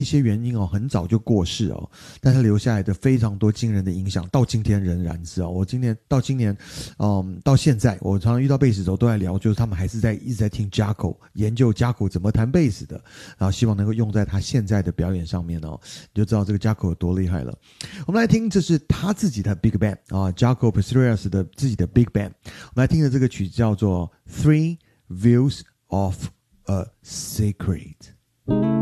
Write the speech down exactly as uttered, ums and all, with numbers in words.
一些原因哦，很早就过世哦，但他留下来的非常多惊人的影响，到今天仍然是哦。我今年到今年，嗯，到现在，我常常遇到贝斯手都在聊，就是他们还是在一直在听 Jaco， 研究 Jaco 怎么弹贝斯的，然后希望能够用在他现在的表演上面哦，你就知道这个 Jaco 有多厉害了。我们来听，这是他自己的 Big Band 啊 ，Jaco Pastorius 的自己的 Big Band。我们来听的这个曲叫做 Three Views of a Secret。